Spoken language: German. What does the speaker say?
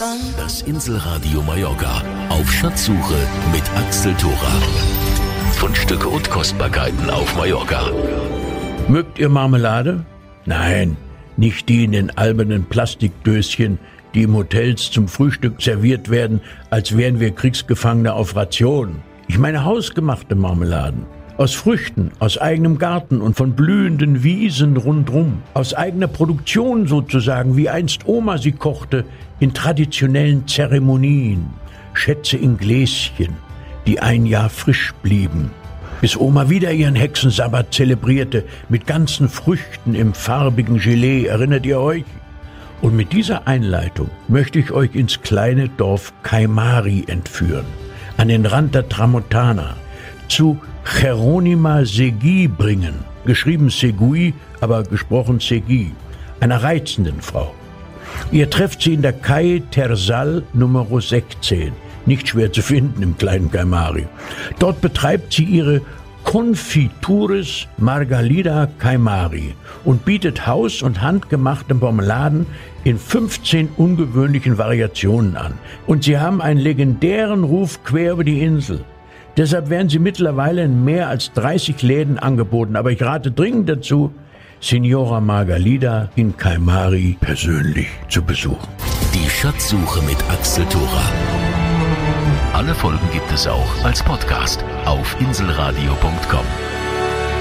Das Inselradio Mallorca auf Schatzsuche mit Axel Thora. Fundstücke und Kostbarkeiten auf Mallorca. Mögt ihr Marmelade? Nein, nicht die in den albernen Plastikdöschen, die im Hotels zum Frühstück serviert werden, als wären wir Kriegsgefangene auf Ration. Ich meine hausgemachte Marmeladen. Aus Früchten, aus eigenem Garten und von blühenden Wiesen rundrum. Aus eigener Produktion sozusagen, wie einst Oma sie kochte, in traditionellen Zeremonien. Schätze in Gläschen, die ein Jahr frisch blieben. Bis Oma wieder ihren Hexensabbat zelebrierte, mit ganzen Früchten im farbigen Gelee, erinnert ihr euch? Und mit dieser Einleitung möchte ich euch ins kleine Dorf Kaimari entführen, an den Rand der Tramontana, zu Jeronima Segui bringen, geschrieben Segui, aber gesprochen Segui, einer reizenden Frau. Ihr trefft sie in der Calle Tersal Nummer 16, nicht schwer zu finden im kleinen Kaimari. Dort betreibt sie ihre Confitures Margalida Kaimari und bietet haus- und handgemachte Marmeladen in 15 ungewöhnlichen Variationen an. Und sie haben einen legendären Ruf quer über die Insel. Deshalb werden sie mittlerweile in mehr als 30 Läden angeboten. Aber ich rate dringend dazu, Signora Margalida in Kaimari persönlich zu besuchen. Die Schatzsuche mit Axel Thora. Alle Folgen gibt es auch als Podcast auf inselradio.com.